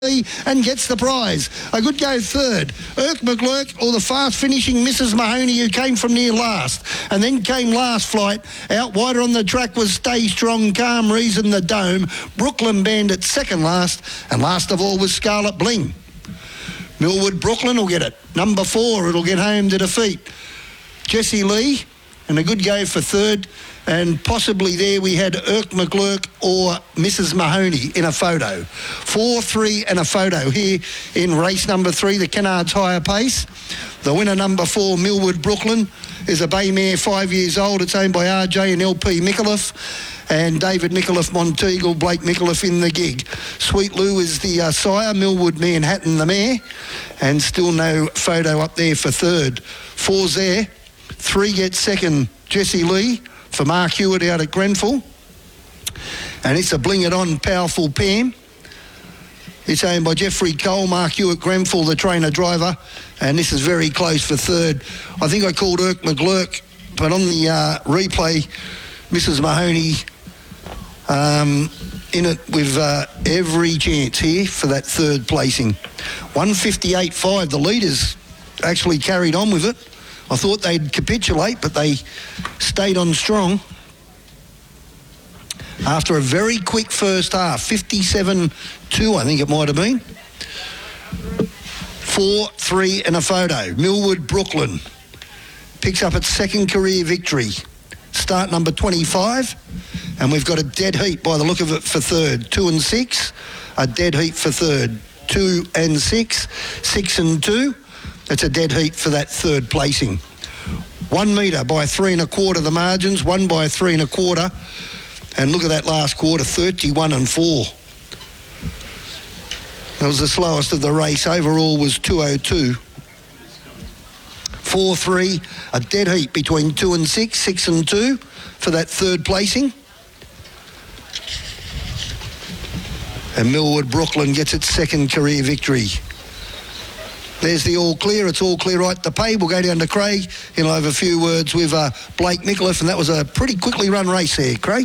and gets the prize. A good go third. McGlurk or the fast finishing Mrs. Mahoney, who came from near last. And then came last flight. Out wider on the track was Stay Strong, Calm Reason, the Dome. Brooklyn Bandit second last. And last of all was Scarlet Bling. Millwood Brooklyn will get it. Number 4, it'll get home to defeat Jessie Lee. And a good go for third. And possibly there we had McGlurk or Mrs. Mahoney in a photo. 4, 3 and a photo here in race number 3, the Kennards Higher Pace. The winner, number 4, Millwood Brooklyn, is a bay mare, 5 years old. It's owned by RJ and LP Micallef. And David Micallef Monteagle, Blake Micallef in the gig. Sweet Lou is the sire, Millwood Manhattan the mare. And still no photo up there for third. 4's there. 3 gets second, Jessie Lee, for Mark Hewitt out at Grenfell. And it's a Bling It On Powerful Pam. It's owned by Jeffrey Cole, Mark Hewitt, Grenfell, the trainer-driver. And this is very close for third. I think I called McGlurk, but on the replay, Mrs. Mahoney in it with every chance here for that third placing. 158.5, the leaders actually carried on with it. I thought they'd capitulate, but they stayed on strong. After a very quick first half, 57-2, I think it might have been. 4, 3 and a photo. Millwood Brooklyn picks up its second career victory. Start number 25. And we've got a dead heat by the look of it for third. 2 and 6. A dead heat for third. 2 and 6. 6 and 2. It's a dead heat for that third placing. 1 metre by 3 1/4 the margins, 1 by 3 1/4. And look at that last quarter, 31 and 4. That was the slowest of the race. Overall was 2:02. 4, 3, a dead heat between 2 and 6, 6 and 2 for that third placing. And Millwood Brooklyn gets its second career victory. There's the all clear. It's all clear right at the pay. We'll go down to Craig. He'll have a few words with Blake Micallef, and that was a pretty quickly run race there, Craig.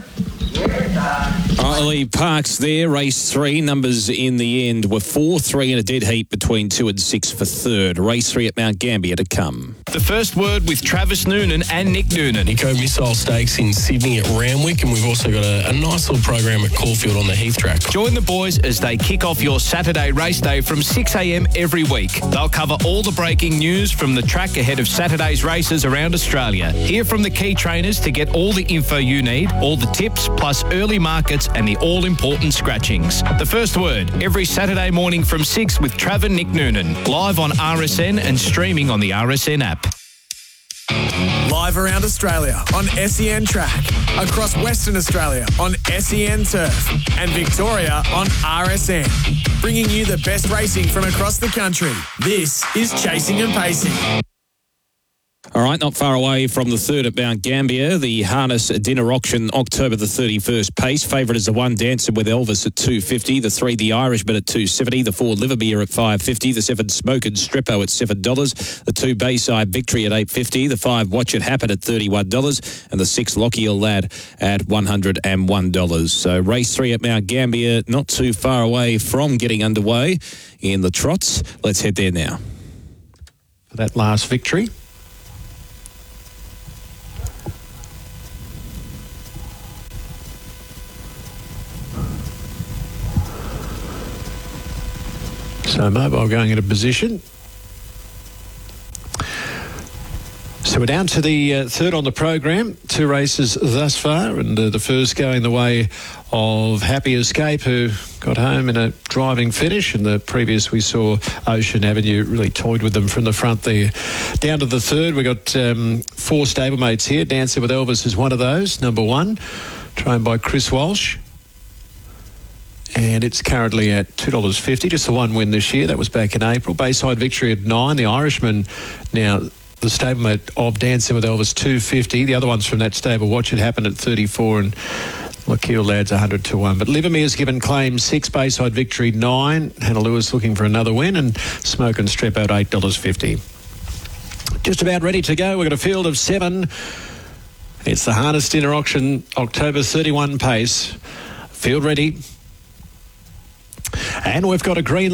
Lee Parks there, race 3. Numbers in the end were 4, 3 and a dead heat between 2 and 6 for third. Race 3 at Mount Gambier to come. The first word with Travis Noonan and Nick Noonan. Eco Missile Stakes in Sydney at Randwick, and we've also got a nice little program at Caulfield on the Heath track. Join the boys as they kick off your Saturday race day from 6 a.m. every week. They'll cover all the breaking news from the track ahead of Saturday's races around Australia. Hear from the key trainers to get all the info you need, all the tips, plus early markets and the all-important scratchings. The first word, every Saturday morning from 6 with Trav and Nick Noonan. Live on RSN and streaming on the RSN app. Live around Australia on SEN Track, across Western Australia on SEN Turf, and Victoria on RSN. Bringing you the best racing from across the country. This is Chasing and Pacing. All right, not far away from the third at Mount Gambier, the Harness Dinner Auction, October the 31st pace. Favourite is the 1 Dancing with Elvis at 250, the 3 The Irishman at 270, the 4 Livermere at 550, the 7 Smoke and Strippo at $7, the 2 Bayside Victory at $850, the 5 Watch It Happen at $31, and the 6 Lockyer Lad at $101. So race 3 at Mount Gambier, not too far away from getting underway in the trots. Let's head there now. For that last victory. So Mobile going into position. So we're down to the third on the program. 2 races thus far, and the first going the way of Happy Escape, who got home in a driving finish. And the previous we saw Ocean Avenue really toyed with them from the front there. Down to the third, we got 4 stablemates here. Dancing with Elvis is one of those, number 1, trained by Chris Walsh. And it's currently at $2.50, just the 1 win this year. That was back in April. Bayside Victory at 9. The Irishman, now the stablemate of Dancing with Elvis, $2.50. The other ones from that stable, Watch It Happen at $34, and Lockyer Lad's 100 to 1. But Livermere's given claim 6, Bayside Victory 9. Hannah Lewis looking for another win, and Smoke and Strip out $8.50. Just about ready to go. We've got a field of 7. It's the Harness Dinner Auction, October 31 pace. Field ready. And we've got a green